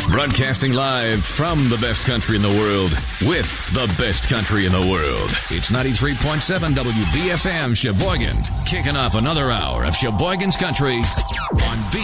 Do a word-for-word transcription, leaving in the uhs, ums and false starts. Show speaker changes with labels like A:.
A: Broadcasting live from the best country in the world with the best country in the world. It's ninety-three point seven W B F M Sheboygan, kicking off another hour of Sheboygan's Country on B